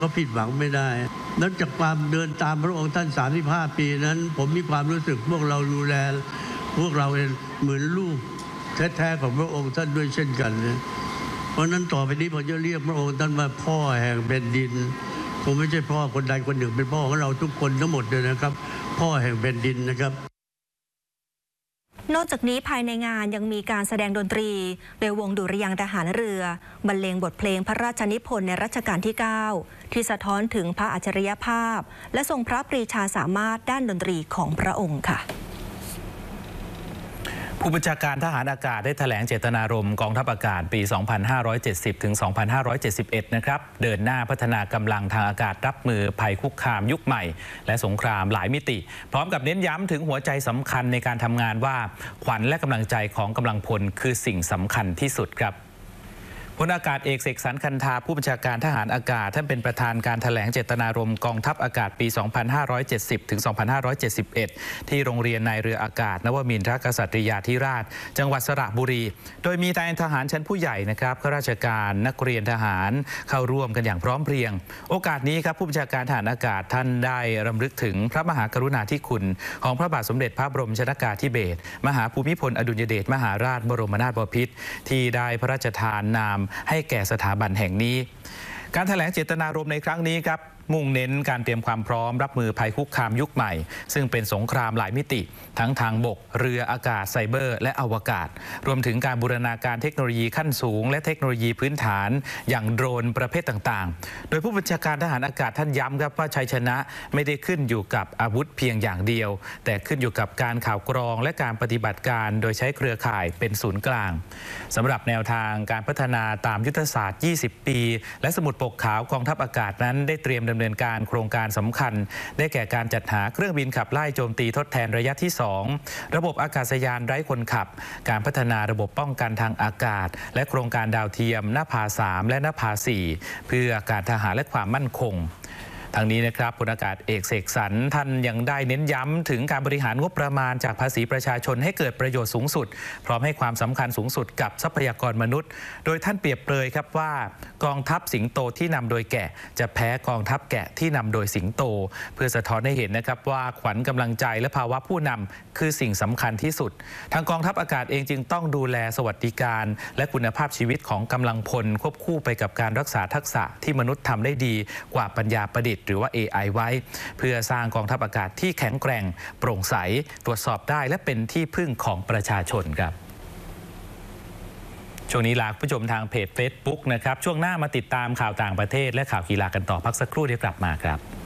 ก็ผิดหวังไม่ได้นับจากความเดินตามพระองค์ท่าน35 ปีนั้นผมมีความรู้สึกพวกเราดูแลพวกเราเองเหมือนลูกแท้ๆของพระองค์ท่านด้วยเช่นกันนะเพราะนั้นต่อไปนี้ผมจะเรียกพระองค์ท่านว่าพ่อแห่งแผ่นดินผมไม่ใช่พ่อคนใดคนหนึ่งเป็นพ่อของเราทุกคนทั้งหมดเลยนะครับพ่อแห่งแผ่นดินนะครับนอกจากนี้ภายในงานยังมีการแสดงดนตรีโดยวงดุริยางค์ทหารเรือบรรเลงบทเพลงพระราชนิพนธ์ในรัชกาลที่ 9 ที่สะท้อนถึงพระอัจฉริยภาพและทรงพระปรีชาสามารถด้านดนตรีของพระองค์ค่ะผู้บัญชาการทหารอากาศได้แถลงเจตนารมณ์กองทัพอากาศปี 2570 ถึง 2571 นะครับเดินหน้าพัฒนากำลังทางอากาศรับมือภัยคุกคามยุคใหม่และสงครามหลายมิติพร้อมกับเน้นย้ำถึงหัวใจสำคัญในการทำงานว่าขวัญและกำลังใจของกำลังพลคือสิ่งสำคัญที่สุดครับพลอากาศเอกเสกสรรคันธาผู้บัญชาการทหารอากาศท่านเป็นประธานการแถลงเจตนารมณ์กองทัพอากาศปี 2570 ถึง 2571 ที่โรงเรียนนายเรืออากาศนวมินทรกษัตริยาธิราชจังหวัดสระบุรีโดยมีนายทหารชั้นผู้ใหญ่นะครับข้าราชการนักเรียนทหารเข้าร่วมกันอย่างพร้อมเพรียงโอกาสนี้ครับผู้บัญชาการทหารอากาศท่านได้รำลึกถึงพระมหากรุณาธิคุณของพระบาทสมเด็จพระบรมชนกาธิเบศรมหาภูมิพลอดุลยเดชมหาราชบรมนาถบพิตรที่ได้พระราชทานนามให้แก่สถาบันแห่งนี้การแถลงเจตนารมณ์ในครั้งนี้ครับมุ่งเน้นการเตรียมความพร้อมรับมือภัยคุกคามยุคใหม่ซึ่งเป็นสงครามหลายมิติทั้งทางบกเรืออากาศไซเบอร์และอวกาศรวมถึงการบูรณาการเทคโนโลยีขั้นสูงและเทคโนโลยีพื้นฐานอย่างโดรนประเภทต่างๆโดยผู้บัญชาการทหารอากาศท่านย้ำครับว่าชัยชนะไม่ได้ขึ้นอยู่กับอาวุธเพียงอย่างเดียวแต่ขึ้นอยู่กับการข่าวกรองและการปฏิบัติการโดยใช้เครือข่ายเป็นศูนย์กลางสำหรับแนวทางการพัฒนาตามยุทธศาสตร์ 20 ปีและสมุดปกขาวกองทัพอากาศนั้นได้เตรียมดำเนินการโครงการสำคัญได้แก่การจัดหาเครื่องบินขับไล่โจมตีทดแทนระยะที่ 2ระบบอากาศยานไร้คนขับการพัฒนาระบบป้องกันทางอากาศและโครงการดาวเทียมนภา 3 และนภา 4 เพื่อการทหารและความมั่นคงทางนี้นะครับพลอากาศเอกเสกสรรท่านยังได้เน้นย้ำถึงการบริหารงบประมาณจากภาษีประชาชนให้เกิดประโยชน์สูงสุดพร้อมให้ความสำคัญสูงสุดกับทรัพยากรมนุษย์โดยท่านเปรียบเปรยครับว่ากองทัพสิงโตที่นำโดยแกะจะแพ้กองทัพแกะที่นำโดยสิงโตเพื่อสะท้อนให้เห็นนะครับว่าขวัญกำลังใจและภาวะผู้นำคือสิ่งสำคัญที่สุดทางกองทัพอากาศเองจึงต้องดูแลสวัสดิการและคุณภาพชีวิตของกำลังพลควบคู่ไปกับการรักษาทักษะที่มนุษย์ทำได้ดีกว่าปัญญาประดิษฐ์หรือว่า AI ไว้เพื่อสร้างกองทัพอากาศที่แข็งแกร่งโปร่งใสตรวจสอบได้และเป็นที่พึ่งของประชาชนครับช่วงนี้ลาผู้ชมทางเพจ Facebook นะครับช่วงหน้ามาติดตามข่าวต่างประเทศและข่าวกีฬากันต่อพักสักครู่เดี๋ยวกลับมาครับ